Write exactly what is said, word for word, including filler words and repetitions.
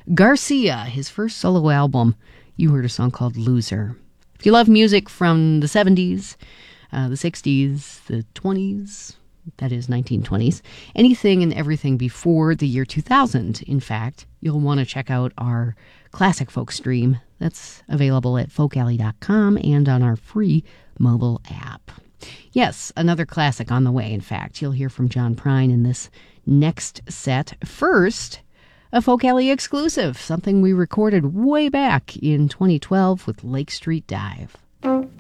Garcia, his first solo album. You heard a song called Loser. If you love music from the seventies, uh, the sixties, the twenties, that is nineteen twenties, anything and everything before the year two thousand, in fact, you'll want to check out our classic folk stream. That's available at folk alley dot com and on our free mobile app. Yes, another classic on the way, in fact. You'll hear from John Prine in this next set. First, a Folk Alley exclusive, something we recorded way back in twenty twelve with Lake Street Dive.